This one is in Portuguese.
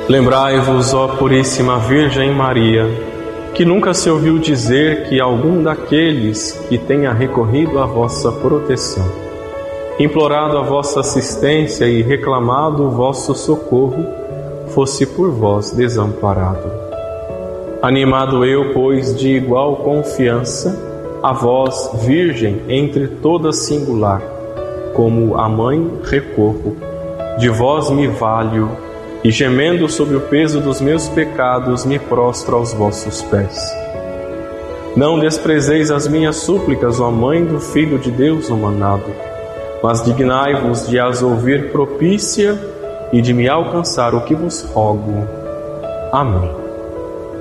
Lembrai-vos, ó Puríssima Virgem Maria, que nunca se ouviu dizer que algum daqueles que tenha recorrido à vossa proteção, implorado a vossa assistência e reclamado o vosso socorro, fosse por vós desamparado. Animado eu, pois, de igual confiança, a vós, Virgem entre todas singular, como a mãe recorro, de vós me valho, e gemendo sob o peso dos meus pecados, me prostro aos vossos pés. Não desprezeis as minhas súplicas, ó Mãe do Filho de Deus humanado, mas dignai-vos de as ouvir propícia e de me alcançar o que vos rogo. Amém.